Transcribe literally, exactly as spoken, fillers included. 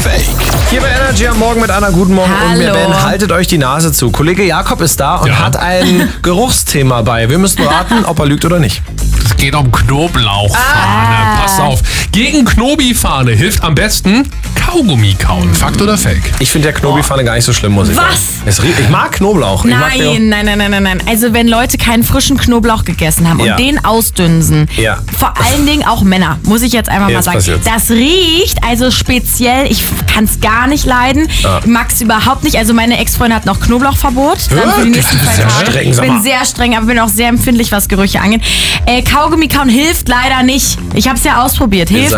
Fake? Hier bei Energy am Morgen mit Anna, guten Morgen. Hallo. Und wir werden, haltet euch die Nase zu. Kollege Jakob ist da und Ja. hat ein Geruchsthema bei. Wir müssen raten, ob er lügt oder nicht. Es geht um Knoblauchfahne. Ah. Pass auf. Gegen Knobifahne hilft am besten Kaugummi kauen. Fakt oder Fake? Ich finde der Knobifahne gar nicht so schlimm, muss ich sagen. Was? Es riecht, ich mag Knoblauch. Ich mag Nein, nein, nein, nein, nein, nein. Also wenn Leute keinen frischen Knoblauch gegessen haben Ja. und den ausdünsen, Ja. vor allen Dingen auch Männer, muss ich jetzt einfach mal Jetzt sagen. passiert's. Das riecht also speziell, ich kann es gar nicht leiden, Ah. mag's überhaupt nicht. Also meine Ex-Freundin hat noch Knoblauchverbot. Dann für die nächsten Das ist zwei ja Tage. streng, Ich sag bin mal. sehr streng, aber bin auch sehr empfindlich, was Gerüche angeht. Äh, Kaugummi kauen hilft leider nicht. Ich habe es ja ausprobiert. Hilft